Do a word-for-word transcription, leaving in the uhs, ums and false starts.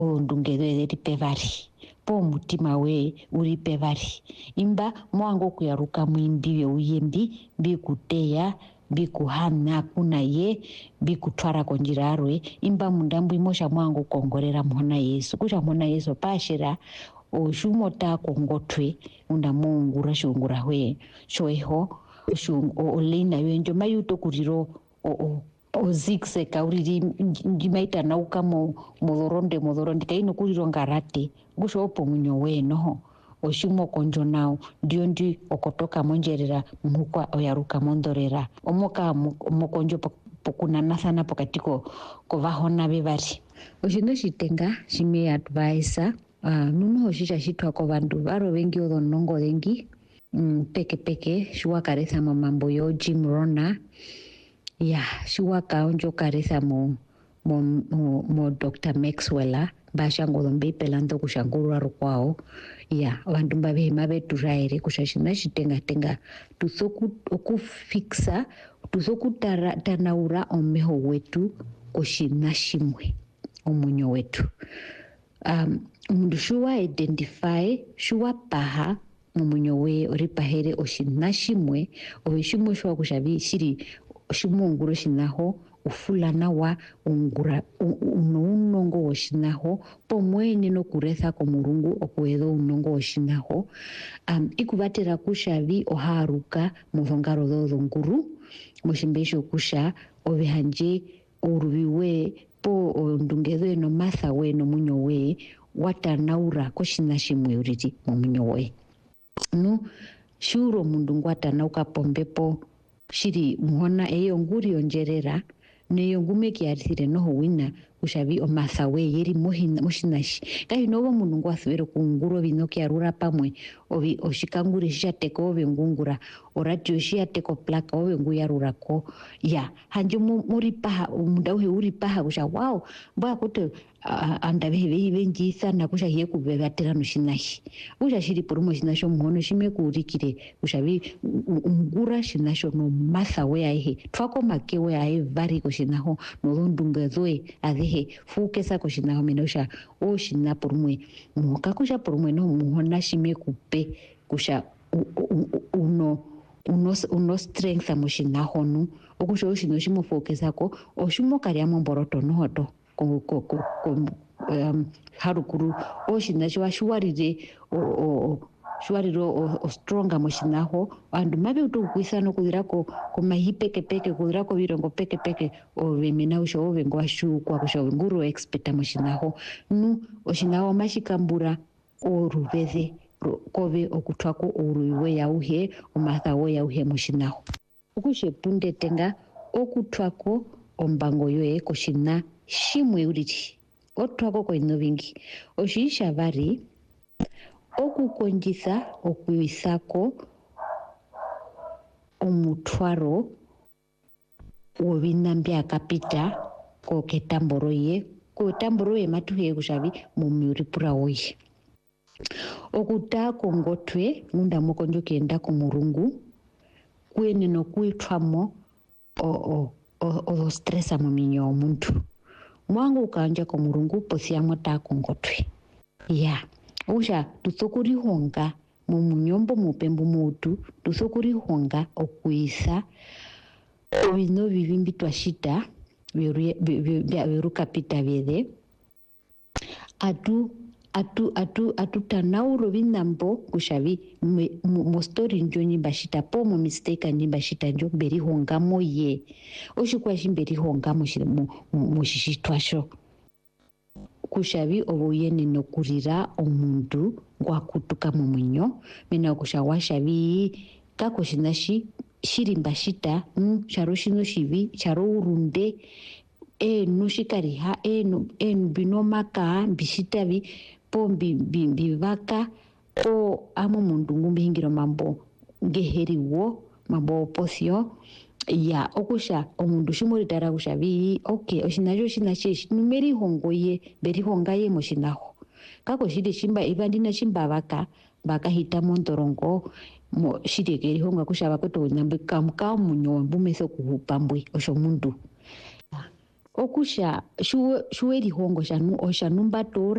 ondungedwe ripe vari po mutima we uripe vari imba mwango kuyaruka mwimbi uyembi bikuteya bikuhana kuna ye bikutwara konjirarwe imba mundambu imosha mwango kongorera mhona Yesu kusha mhona Yesu pashira oshumota kongotwe unda mungura shungura hwe shoeho shung olina yenjo mayuto kuriro o o o zigse kauriri njimaita nauka mo modoronde modoronde kaino kuriro ngarate gusho opo munyo we noho oshumo konjo nao ndio ndi okotoka monjerera mukwa oyaruka mondorera omoka mokonjo pokuna sana pokatiko kovahona bevari oshino shitenga shime advisor uh, nuno shisha shitwa ko vandu varo vengi odonongo dengi mm, peke peke shuwa kareza mo mambo yo Jim Rohn ya shuwa kaonjo kareza mo mo, mo, mo Doctor Maxwell bashango dombe pelando kushangurwa rukwao ya vandu mbavehema vetu raere kushashina shitenga tenga tusoku okufixa tusoku tara, tanaura omeho wetu kushina shimwe omunyo wetu um mundu shuwa identify shuwa paha omunyo we oripahere oshina shimwe oishimwe shuwa kushabi shiri oshimunguro shinaho ufulana wa ungura unongo oshinaho pomwene no kureza ko murungu okuedo unongo oshinaho um ikubatera kushabi oharuka muvongaro do nguru mushimbesho kusha obehanje orubiwe po ondungedo no masa we no munyo we watanaura koshina shimwe uriti mu munyo we no shuro mundu ngwatanauka pombepo shiri muhona eyo nguri onjerera neyo ngume kiarithire noho wina ushabi omasa we yeri mohina moshinashi kai nobo mundu ngwasubero kunguro bino kiarura pamwe obi oshikanguri shateko obe ngungura oratio shateko plaka obe nguyarura ko ya hanje muri paha munda uhe uri paha kusha wow bwa kote uh, andabe benji sana kusha hiye kubebatera no shinashi usha shiri porumo shinasho muhono shime kurikire ushabi ngura shinasho no masa we aihe twako makewe ai vari kushinaho no ndunga zoe adehe fukesa kushinaho minosha o shina porumwe muka kusha porumwe no muhona shime kupe kusha uno uno uno strength amushinaho no okusha oshino shimo fokesa ko oshumo kali amamboroto no hoto ko ko ko um harukuru oshina shwa shwarire o o shwariro o, o stronger moshinaho andu mabe utukwisa no kudirako ko mahipeke peke kudirako birongo peke peke o bemena usho obengo ashu kwa kusho nguru expect moshinaho nu oshinaho mashikambura o rubeze kobe okutwako uruwe yauhe omathawo yauhe moshinaho ukushe punde tenga okutwako ombango yoe koshina shimwe uriti otwako ko inovingi oshisha vari okukonjisa okuisako omutwaro wobinambya akapita ko ketamboro ye ko tamboro ye matuhe kushabi mumuri pura oye okuta kongotwe munda mokonjo kenda ko murungu kwene no kuitwamo o o o stressa mominyo omuntu mwangu kanja ko murungu posiamo ta kongotwe ya yeah. Usha tusokuri honga mu munyombo mupembu mutu tusokuri honga okuisa obino bibimbi twashita beru kapita bede atu atu atu atu tanauro binambo kushabi mo story njonyi bashita po mo mistake nyi bashita njo beri honga moye oshikwa shimberi honga mo mo shishitwasho kushabi obuyene no kurira omuntu gwakutuka mu munyo mena kushawashabi kako shinashi shirimbashita mm, charo shino shibi charo urunde e nushikariha e no e binomaka bishitabi pombi bivaka po amo mundu ngumbingiro mambo ngeheriwo mambo posio ya okusha omundu shimuri dara kushabi okay oshinajo shinashi numeri hongoye beri hongaye moshinaho kako shide shimba ibandina shimba baka baka hita montorongo mo shide keri honga kushaba kweto nyambe kamka munyo mbumeso kuhupambwe osho mundu okusha shuwe shuwe rihongo shanu oshanumba tora